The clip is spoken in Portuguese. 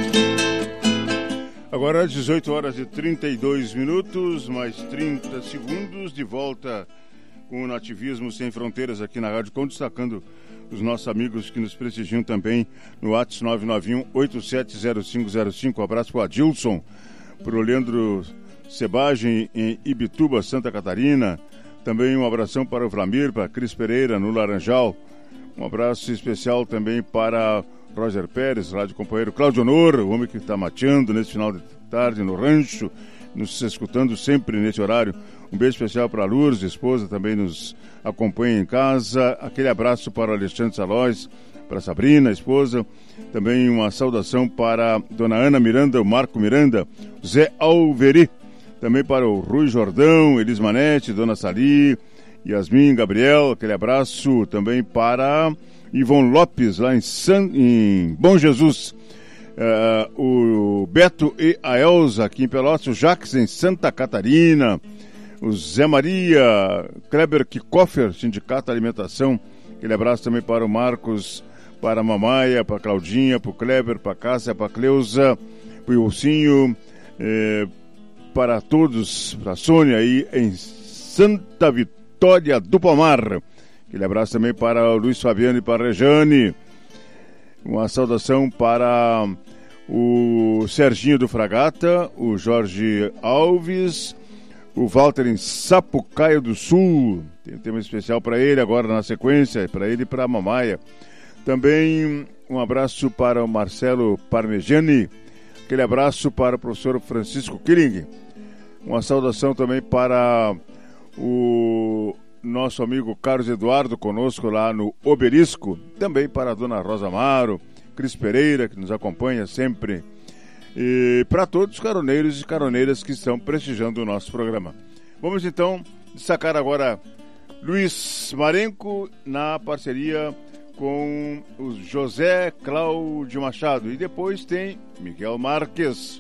Agora 18 horas e 32 minutos, mais 30 segundos, de volta com o Nativismo Sem Fronteiras aqui na Rádio Com, destacando os nossos amigos que nos prestigiam também no WhatsApp 991-870505. Um abraço para o Adilson, para o Leandro Sebagem em Ibituba, Santa Catarina. Também um abração para o Vlamir, para Cris Pereira no Laranjal. Um abraço especial também para Roger Pérez, rádio companheiro Cláudio Honor, o homem que está mateando nesse final de tarde no rancho, nos escutando sempre nesse horário. Um beijo especial para a Lourdes, esposa, também nos acompanha em casa. Aquele abraço para o Alexandre Salóis, para a Sabrina, esposa. Também uma saudação para a dona Ana Miranda, o Marco Miranda, Zé Alveri. Também para o Rui Jordão, Elis Manete, dona Sali, Yasmin, Gabriel. Aquele abraço também para Ivon Lopes, lá em Bom Jesus. O Beto e a Elza aqui em Pelotas, o Jacques em Santa Catarina, o Zé Maria, Kleber Kikoffer, Sindicato Alimentação. Aquele abraço também para o Marcos, para a Mamaia, para a Claudinha, para o Kleber, para a Cássia, para a Cleusa, para o Ilcinho, para todos, para a Sônia aí em Santa Vitória do Palmar. Aquele abraço também para o Luiz Fabiano e para a Rejane. Uma saudação para o Serginho do Fragata, o Jorge Alves, o Walter em Sapucaia do Sul. Tem um tema especial para ele agora na sequência, para ele e para a Mamaia. Também um abraço para o Marcelo Parmegiani. Aquele abraço para o professor Francisco Killing. Uma saudação também para o nosso amigo Carlos Eduardo, conosco lá no Obelisco. Também para a dona Rosa Amaro, Cris Pereira, que nos acompanha sempre. E para todos os caroneiros e caroneiras que estão prestigiando o nosso programa. Vamos então destacar agora Luiz Marenco na parceria com o José Cláudio Machado. E depois tem Miguel Marques.